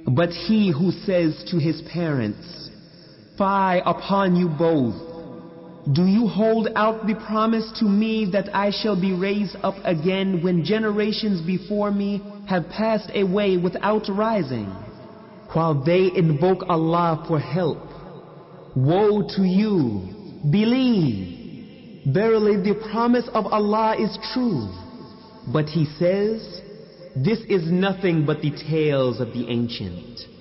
But he who says to his parents, "Fie upon you both! Do you hold out the promise to me that I shall be raised up again when generations before me have passed away without rising?" While they invoke Allah for help, woe to you! Believe! Verily the promise of Allah is true. But he says, this is nothing but the tales of the ancient.